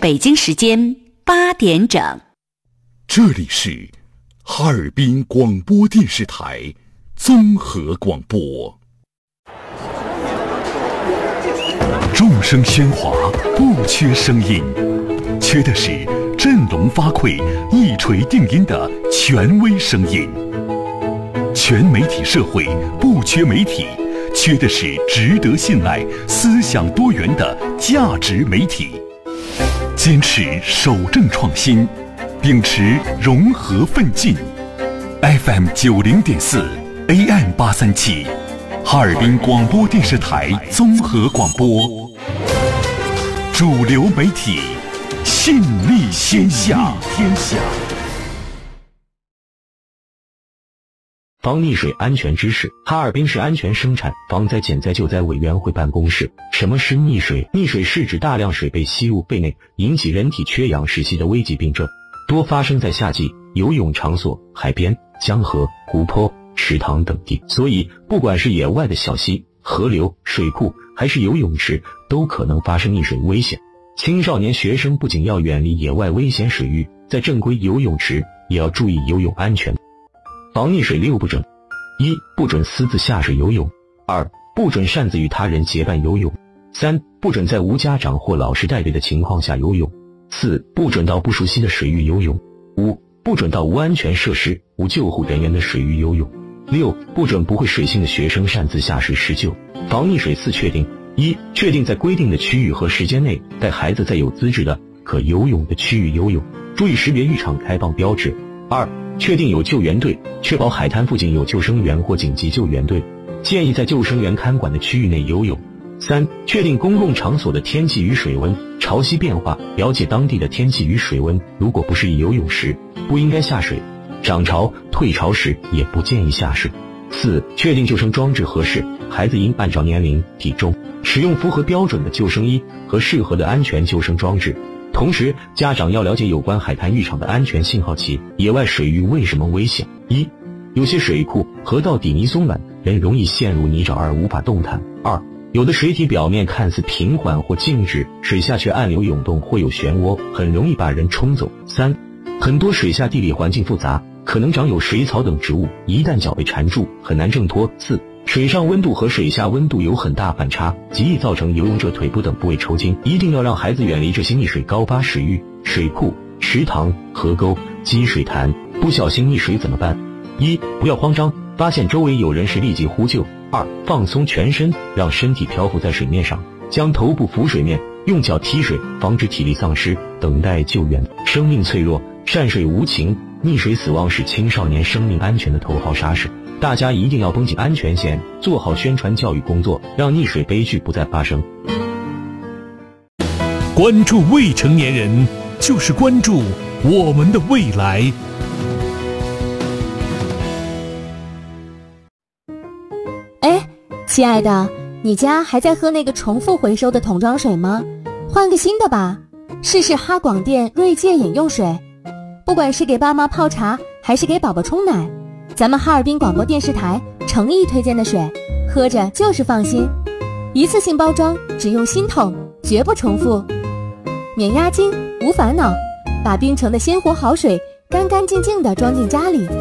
北京时间8点整。 这里是哈尔滨广播电视台综合广播。众声喧哗，不缺声音，缺的是振聋发聩、一锤定音的权威声音。全媒体社会不缺媒体，缺的是值得信赖、思想多元的价值媒体。坚持守正创新，秉持融合奋进。FM 90.4 AM 837，哈尔滨广播电视台综合广播，主流媒体，信力天下。 防溺水安全知识。哈尔滨市安全生产防灾减灾救灾委员会办公室。什么是溺水？溺水是指大量水被吸入肺内，引起人体缺氧窒息的危急病症，多发生在夏季游泳场所、海边、江河、湖泊、池塘等地。所以不管是野外的小溪、河流、水库，还是游泳池，都可能发生溺水危险。青少年学生不仅要远离野外危险水域，在正规游泳池也要注意游泳安全。防溺水6不准： 1. 不准私自下水游泳； 2. 不准擅自与他人结伴游泳； 3. 不准在无家长或老师带队的情况下游泳； 4. 不准到不熟悉的水域游泳； 5. 不准到无安全设施、无救护人员的水域游泳； 6. 不准不会水性的学生擅自下水施救。防溺水4确定： 1. 确定在规定的区域和时间内带孩子在有资质的可游泳的区域游泳，注意识别浴场开放标志。2. 确定有救援队，确保海滩附近有救生员或紧急救援队，建议在救生员看管的区域内游泳。3. 确定公共场所的天气与水温，潮汐变化，了解当地的天气与水温，如果不适宜游泳时，不应该下水；涨潮、退潮时也不建议下水。4. 确定救生装置合适，孩子应按照年龄、体重，使用符合标准的救生衣和适合的安全救生装置。同时，家长要了解有关海滩浴场的安全信号器。野外水域为什么危险？1. 有些水库、河道底泥松软，人容易陷入泥沼而无法动弹。2. 有的水体表面看似平缓或静止，水下却暗流涌动或有漩涡，很容易把人冲走。3. 很多水下地理环境复杂，可能长有水草等植物，一旦脚被缠住，很难挣脱。4. 水上温度和水下温度有很大反差，极易造成游泳者腿部等部位抽筋。一定要让孩子远离这些溺水高发水域、水库、池塘、河沟、积水潭。不小心溺水怎么办？1. 不要慌张，发现周围有人时立即呼救。2. 放松全身，让身体漂浮在水面上，将头部浮水面，用脚踢水，防止体力丧失，等待救援。生命脆弱，善水无情，溺水死亡是青少年生命安全的头号杀手。大家一定要绷紧安全线，做好宣传教育工作，让溺水悲剧不再发生。 关注未成年人，就是关注我们的未来。 哎，亲爱的，你家还在喝那个重复回收的桶装水吗？换个新的吧，试试哈广电锐界饮用水。不管是给爸妈泡茶，还是给宝宝冲奶，咱们哈尔滨广播电视台诚意推荐的水，喝着就是放心。一次性包装，只用新桶，绝不重复，免押金，无烦恼。把冰城的鲜活好水干干净净地装进家里，